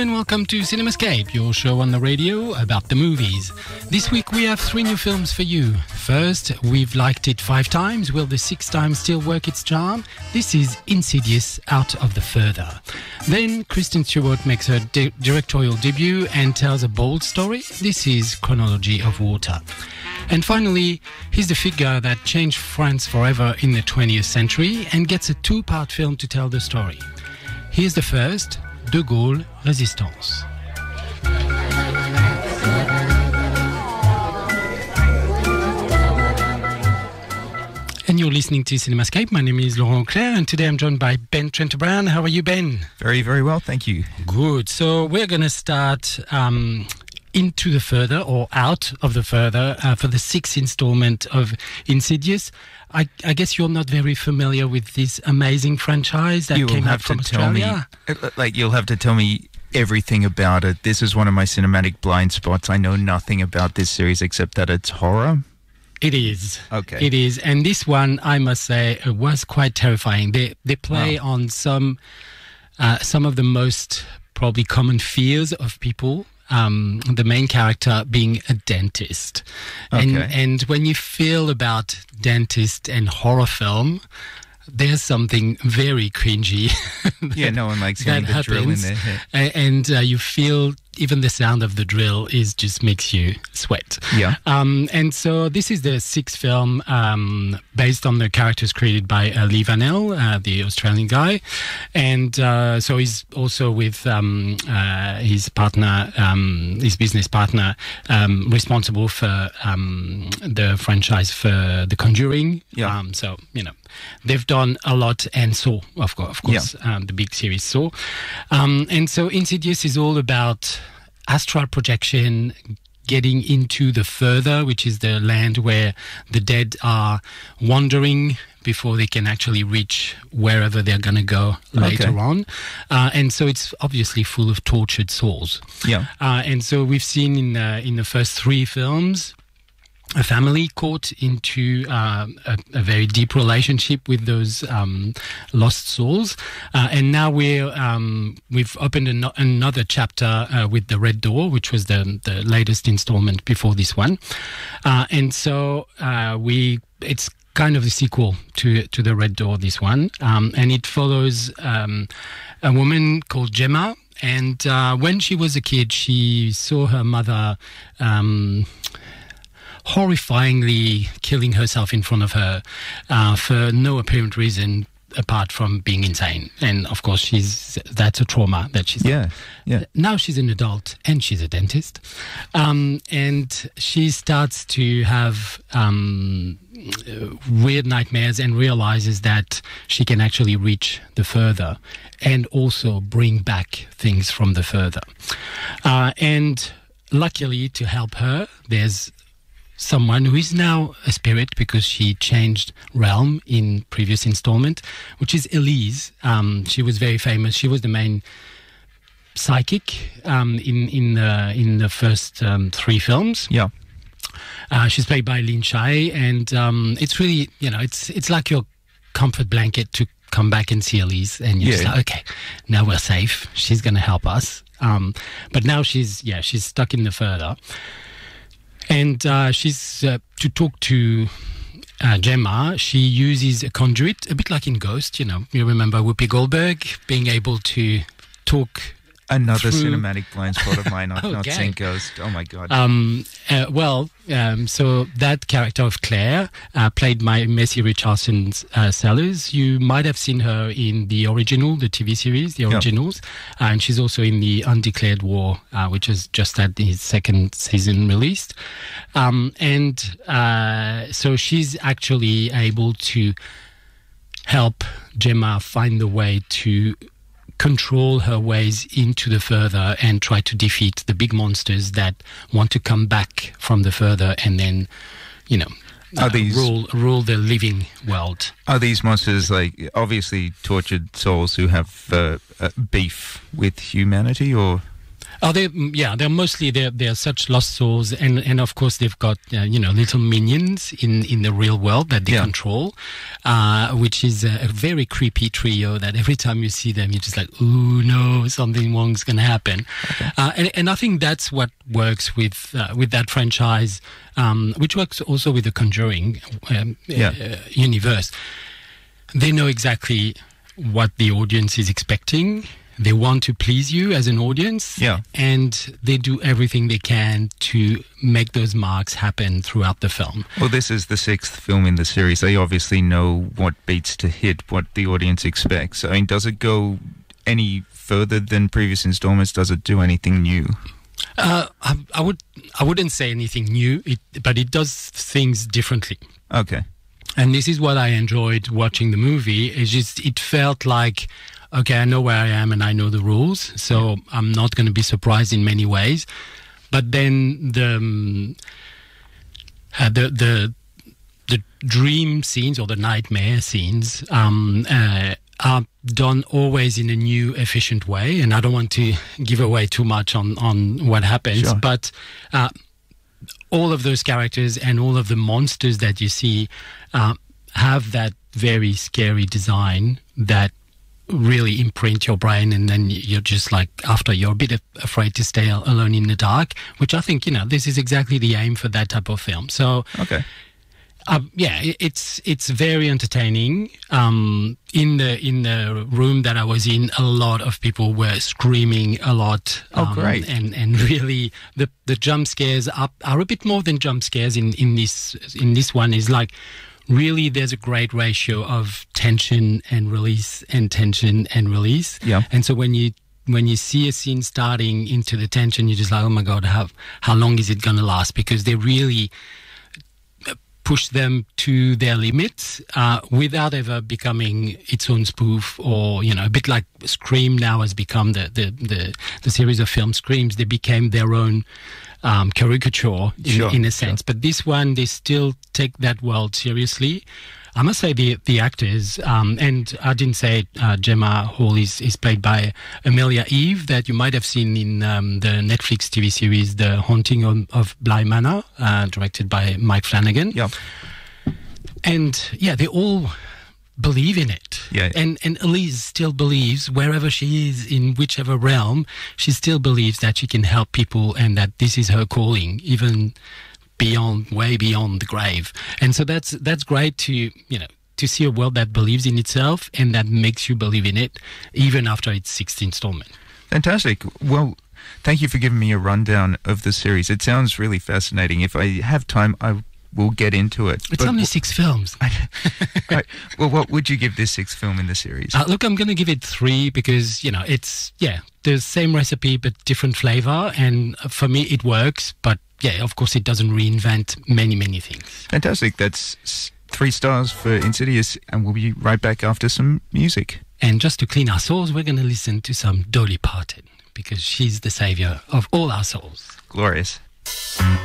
and welcome to Cinemascape, your show on the radio about the movies. This week we have 3 new films for you. First, We've Liked It 5 Times. Will the 6th time still work its charm? This is Insidious, Out of the Further. Then, Kristen Stewart makes her directorial debut and tells a bold story. This is Chronology of Water. And finally, he's the figure that changed France forever in the 20th century and gets a 2-part film to tell the story. Here's the first, De Gaulle, Résistance. And you're listening to Cinemascape. My name is Laurent Claire, and today I'm joined by Ben Trentebrand. How are you, Ben? Very, very well, thank you. Good. So we're going to start into the further, or out of the further, for the 6th installment of Insidious. I guess you're not very familiar with this amazing franchise that came out from Australia. You'll have to tell me everything about it. This is one of my cinematic blind spots. I know nothing about this series except that it's horror. It is. Okay. It is. And this one, I must say, was quite terrifying. They play on some of the most probably common fears of people. The main character being a dentist. Okay. And when you feel about dentist and horror film, there's something very cringy. Yeah, no one likes hearing the drill in their head. And you feel even the sound of the drill just makes you sweat. Yeah. And so this is the 6th film based on the characters created by Lee Vanel, the Australian guy. And so he's also with his partner, his business partner, responsible for the franchise for The Conjuring. Yeah. So, they've done a lot, and Saw, of course, the big series Saw. And so Insidious is all about astral projection, getting into the further, which is the land where the dead are wandering before they can actually reach wherever they're going to go later on. And so it's obviously full of tortured souls. Yeah. And so we've seen in the first 3 films a family caught into a very deep relationship with those lost souls, and now we've opened another chapter with The Red Door, which was the latest installment before this one, and so it's kind of the sequel to The Red Door, this one, and it follows a woman called Gemma. And when she was a kid, she saw her mother horrifyingly killing herself in front of her for no apparent reason apart from being insane. And of course, that's a trauma that she's got. Yeah. Now she's an adult and she's a dentist. And she starts to have weird nightmares and realizes that she can actually reach the further and also bring back things from the further. And luckily, to help her, there's someone who is now a spirit because she changed realm in previous installment, which is Elise. She was very famous. She was the main psychic in the first 3 films. Yeah. She's played by Lin Shaye, and it's really, it's like your comfort blanket to come back and see Elise, and you're just like, okay, now we're safe. She's going to help us. But now she's stuck in the further. And she's to talk to Gemma. She uses a conduit, a bit like in Ghost. You remember Whoopi Goldberg being able to talk. Another cinematic blind spot of mine. I've not seen Ghost. Oh my God. So that character of Claire, played by Macy Richardson Sellers, you might have seen her in the TV series, The Originals, and she's also in the Undeclared War, which has just had his 2nd season released. So she's actually able to help Gemma find the way to control her ways into the further and try to defeat the big monsters that want to come back from the further and then, rule the living world. Are these monsters obviously tortured souls who have beef with humanity, or? Oh, they're mostly they're such lost souls, and of course they've got little minions in the real world that they control, which is a very creepy trio. That every time you see them, you're just like, ooh, no, something wrong's gonna happen. Okay. And I think that's what works with that franchise, which works also with the Conjuring universe. They know exactly what the audience is expecting. They want to please you as an audience, and they do everything they can to make those marks happen throughout the film. Well, this is the 6th film in the series. They obviously know what beats to hit, what the audience expects. I mean, does it go any further than previous installments? Does it do anything new? I wouldn't say anything new, but it does things differently. Okay. And this is what I enjoyed watching the movie. It's just, it felt like, okay, I know where I am and I know the rules, so I'm not going to be surprised in many ways. But then the dream scenes or the nightmare scenes are done always in a new, efficient way. And I don't want to give away too much on what happens, but all of those characters and all of the monsters that you see have that very scary design that really imprint your brain, and then you're just like, after, you're a bit afraid to stay alone in the dark, which I think, this is exactly the aim for that type of film. So, okay. It's very entertaining. In the room that I was in, a lot of people were screaming a lot. Great! And really, the jump scares are a bit more than jump scares in this one. Is like, really, there's a great ratio of tension and release and tension and release. Yeah. And so when you see a scene starting into the tension, you're just like, oh my God, how long is it going to last? Because they really push them to their limits without ever becoming its own spoof, or a bit like Scream now has become the series of film Screams. They became their own caricature in a sense. But this one, they still take that world seriously. I must say the actors, and I didn't say Gemma Hall is played by Amelia Eve, that you might have seen in the Netflix TV series The Haunting of Bly Manor, directed by Mike Flanagan. Yeah. And they all believe in it. Yeah. And Elise still believes, wherever she is, in whichever realm, she still believes that she can help people and that this is her calling, even way beyond the grave. And so that's great to see a world that believes in itself and that makes you believe in it, even after its 6th installment. Fantastic. Well, thank you for giving me a rundown of the series. It sounds really fascinating. If I have time, I will get into it. It's only 6 films. Well, what would you give this 6th film in the series? Look, I'm going to give it 3 because, it's, the same recipe but different flavor. And for me, it works. But, of course, it doesn't reinvent many, many things. Fantastic. That's 3 stars for Insidious. And we'll be right back after some music. And just to clean our souls, we're going to listen to some Dolly Parton because she's the savior of all our souls. Glorious.